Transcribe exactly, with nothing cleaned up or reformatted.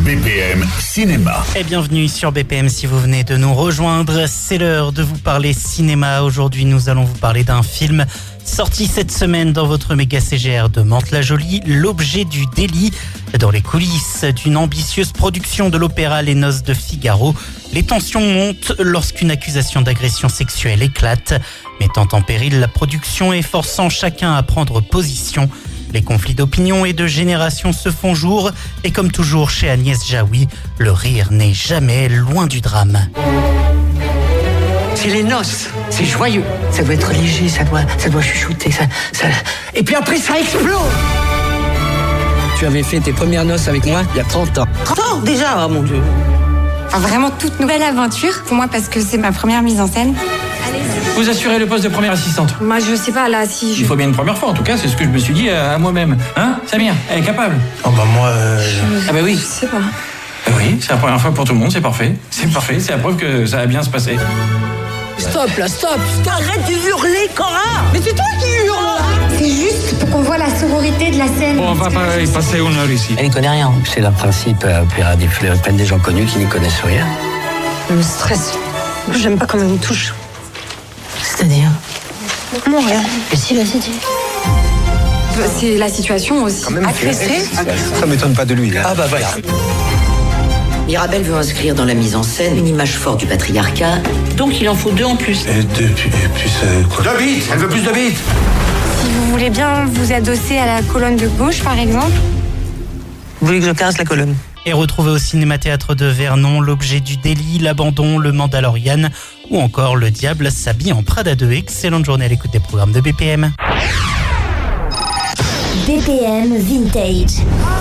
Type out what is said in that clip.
B P M Cinéma. Et bienvenue sur B P M si vous venez de nous rejoindre. C'est l'heure de vous parler cinéma. Aujourd'hui, nous allons vous parler d'un film sorti cette semaine dans votre méga C G R de Mantes-la-Jolie, L'Objet du délit. Dans les coulisses d'une ambitieuse production de l'opéra Les Noces de Figaro, les tensions montent lorsqu'une accusation d'agression sexuelle éclate, mettant en péril la production et forçant chacun à prendre position. Les conflits d'opinion et de génération se font jour et comme toujours chez Agnès Jaoui, le rire n'est jamais loin du drame. C'est les noces, c'est joyeux. Ça doit être léger, ça doit, ça doit chuchoter. Ça, ça... Et puis après, ça explose. Tu avais fait tes premières noces avec moi il y a trente ans. trente ans déjà, oh mon Dieu. Enfin, vraiment toute nouvelle aventure pour moi parce que c'est ma première mise en scène. Vous assurez le poste de première assistante. Moi, je sais pas, là, si je... Il faut bien une première fois, en tout cas, c'est ce que je me suis dit à, à moi-même. Hein, Samir, elle est capable. Oh bah moi... Euh... Ah bah oui. Je sais pas. Ah oui, c'est la première fois pour tout le monde, c'est parfait. C'est parfait, c'est la preuve que ça va bien se passer. Stop là, stop, stop. Arrête de hurler, Cora. Mais c'est toi qui hurles. C'est juste pour qu'on voit la sororité de la scène. Bon, on va pas y passer une heure ici. Elle n'y connaît rien. C'est le principe, euh, opéra des fleurs, prennent des gens connus qui n'y connaissent rien. Je me stresse. J'aime pas quand on me touche. C'est-à-dire? Non, rien. Mais si, vas-y, dis. C'est la situation aussi. Agressée. Ça m'étonne pas de lui. Hein. Ah bah voilà. Mirabel veut inscrire dans la mise en scène une image forte du patriarcat, donc il en faut deux en plus. Et deux, puis, et puis c'est quoi? Deux bits, elle veut plus de bits. Si vous voulez bien vous adosser à la colonne de gauche, par exemple. Vous voulez que je caresse la colonne? Et retrouvez au Cinéma-Théâtre de Vernon L'Objet du délit, L'Abandon, Le Mandalorian ou encore Le Diable s'habille en Prada deux. Excellente journée à l'écoute des programmes de B P M. B P M Vintage.